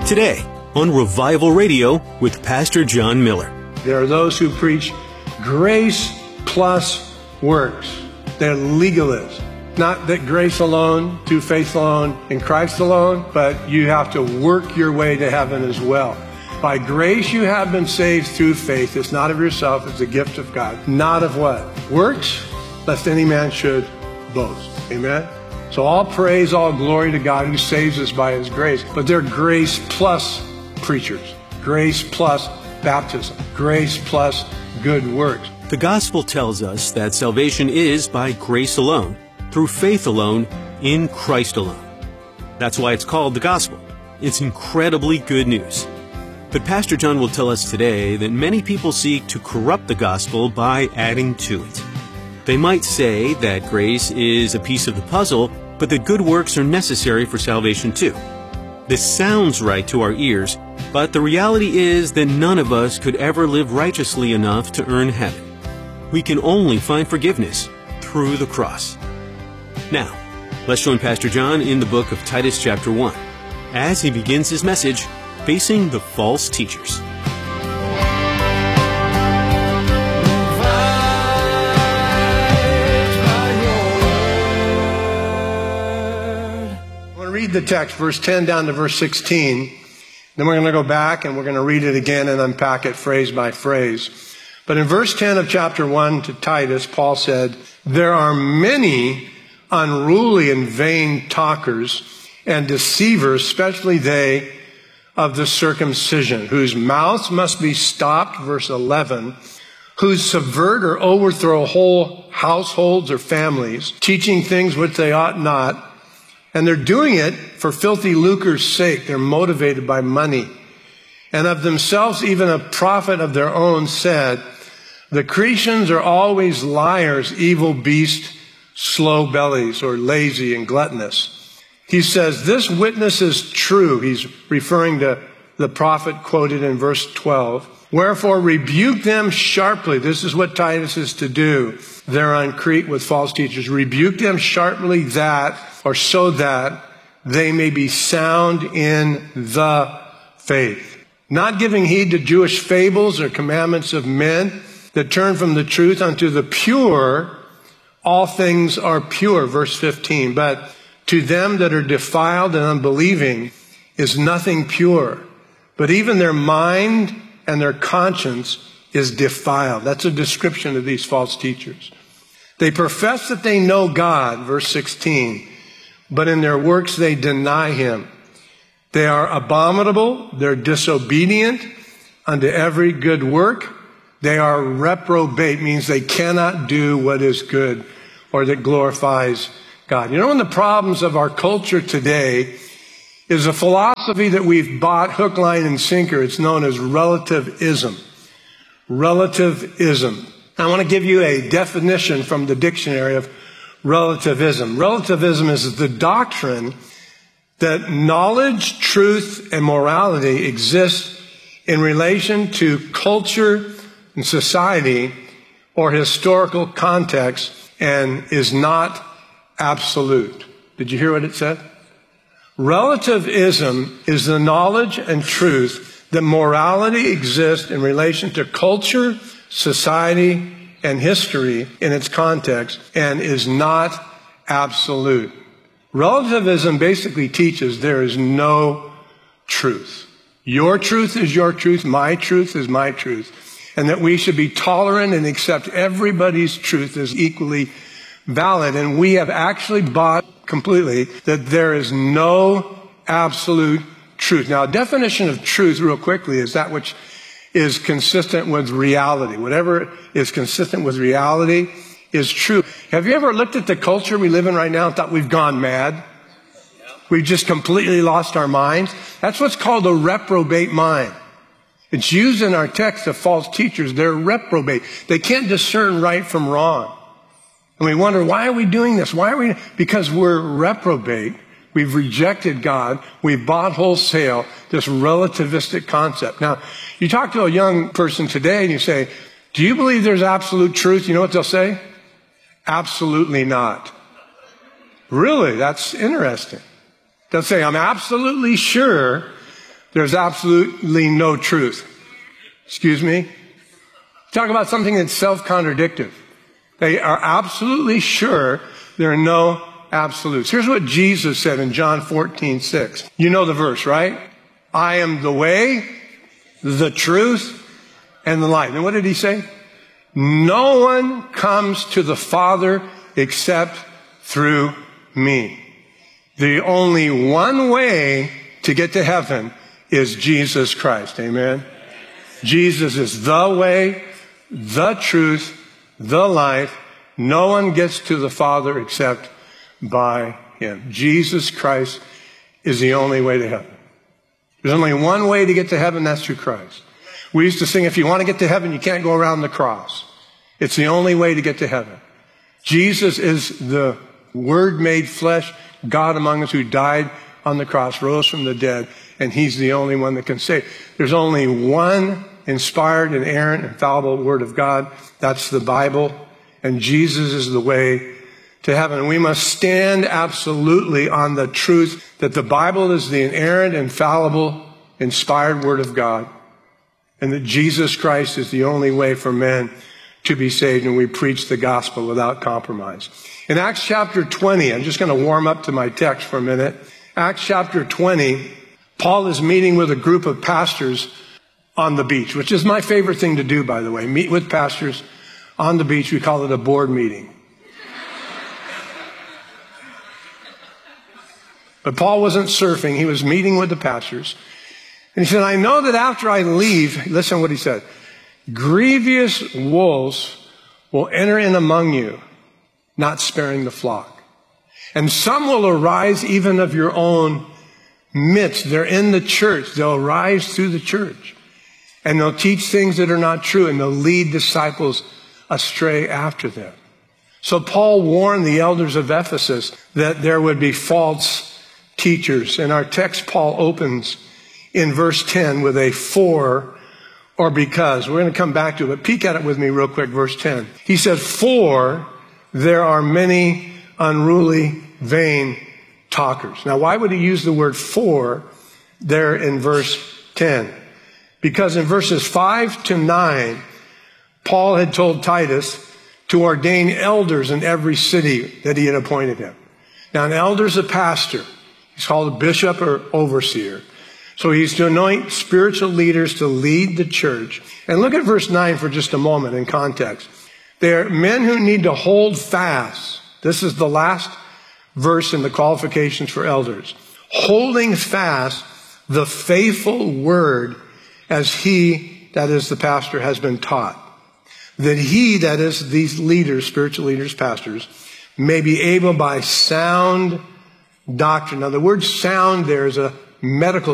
today on Revival Radio with Pastor John Miller. There are those who preach grace plus works. They're legalists. Not that grace alone, through faith alone, in Christ alone, but you have to work your way to heaven as well. By grace you have been saved through faith. It's not of yourself, it's a gift of God. Not of what? Works, lest any man should boast. Amen? So all praise, all glory to God who saves us by His grace. But they're grace plus preachers. Grace plus baptism. Grace plus good works. The gospel tells us that salvation is by grace alone, through faith alone, in Christ alone. That's why it's called the gospel. It's incredibly good news. But Pastor John will tell us today that many people seek to corrupt the gospel by adding to it. They might say that grace is a piece of the puzzle, but that good works are necessary for salvation too. This sounds right to our ears, but the reality is that none of us could ever live righteously enough to earn heaven. We can only find forgiveness through the cross. Now, let's join Pastor John in the book of Titus chapter 1, as he begins his message, Facing the False Teachers. I want to read the text, verse 10 down to verse 16. Then we're going to go back and we're going to read it again and unpack it phrase by phrase. But in verse 10 of chapter 1 to Titus, Paul said, "There are many unruly and vain talkers and deceivers, especially they of the circumcision, whose mouths must be stopped," verse 11, "who subvert or overthrow whole households or families, teaching things which they ought not. And they're doing it for filthy lucre's sake." They're motivated by money. "And of themselves even a prophet of their own said, the Cretians are always liars, evil beasts, slow bellies," or lazy and gluttonous. He says, "This witness is true." He's referring to the prophet quoted in verse 12. "Wherefore rebuke them sharply." This is what Titus is to do there on Crete with false teachers. "Rebuke them sharply so that they may be sound in the faith, not giving heed to Jewish fables or commandments of men that turn from the truth unto the pure. All things are pure," verse 15. "But to them that are defiled and unbelieving is nothing pure, but even their mind and their conscience is defiled." That's a description of these false teachers. "They profess that they know God," verse 16, "but in their works they deny Him. They are abominable, they're disobedient unto every good work. They are reprobate," means they cannot do what is good or that glorifies God. You know, one of the problems of our culture today is a philosophy that we've bought hook, line, and sinker. It's known as relativism. Relativism. I want to give you a definition from the dictionary of relativism. Relativism is the doctrine that knowledge, truth, and morality exist in relation to culture and society or historical context and is not absolute. Did you hear what it said? Relativism is the knowledge and truth that morality exists in relation to culture, society, and history in its context and is not absolute. Relativism basically teaches there is no truth. Your truth is your truth, my truth is my truth, and that we should be tolerant and accept everybody's truth as equally valid. And we have actually bought completely that there is no absolute truth. Now, a definition of truth, real quickly, is that which is consistent with reality. Whatever is consistent with reality is true. Have you ever looked at the culture we live in right now and thought we've gone mad? We've just completely lost our minds. That's what's called a reprobate mind. It's used in our text of false teachers. They're reprobate. They can't discern right from wrong. And we wonder, why are we doing this? Because we're reprobate. We've rejected God. We've bought wholesale this relativistic concept. Now, you talk to a young person today and you say, do you believe there's absolute truth? You know what they'll say? Absolutely not. Really? That's interesting. They'll say, I'm absolutely sure there's absolutely no truth. Excuse me? Talk about something that's self-contradictive. They are absolutely sure there are no absolutes. Here's what Jesus said in John 14:6. You know the verse, right? I am the way, the truth, and the life. And what did he say? No one comes to the Father except through me. The only one way to get to heaven is Jesus Christ. Amen? Jesus is the way, the truth, the life. No one gets to the Father except by him. Jesus Christ is the only way to heaven. There's only one way to get to heaven, that's through Christ. We used to sing, if you want to get to heaven, you can't go around the cross. It's the only way to get to heaven. Jesus is the Word made flesh, God among us, who died on the cross, rose from the dead, and he's the only one that can save. There's only one inspired, inerrant, infallible Word of God. That's the Bible. And Jesus is the way to heaven. And we must stand absolutely on the truth that the Bible is the inerrant, infallible, inspired Word of God. And that Jesus Christ is the only way for men to be saved. And we preach the gospel without compromise. In Acts chapter 20, I'm just going to warm up to my text for a minute. Acts chapter 20, Paul is meeting with a group of pastors on the beach, which is my favorite thing to do, by the way. Meet with pastors on the beach. We call it a board meeting. But Paul wasn't surfing. He was meeting with the pastors. And he said, I know that after I leave, listen to what he said, grievous wolves will enter in among you, not sparing the flock. And some will arise even of your own midst. They're in the church. They'll arise through the church. And they'll teach things that are not true. And they'll lead disciples astray after them. So Paul warned the elders of Ephesus that there would be false teachers. In our text, Paul opens in verse 10 with a for or because. We're going to come back to it, but peek at it with me real quick, verse 10. He said, for there are many unruly, vain talkers. Now, why would he use the word for there in verse 10? Because in verses 5 to 9, Paul had told Titus to ordain elders in every city that he had appointed him. Now, an elder is a pastor. He's called a bishop or overseer. So he's to anoint spiritual leaders to lead the church. And look at verse 9 for just a moment in context. They're men who need to hold fast. This is the last verse in the qualifications for elders. Holding fast the faithful word as he, that is the pastor, has been taught. That he, that is these leaders, spiritual leaders, pastors, may be able by sound doctrine. Now the word sound there is a medical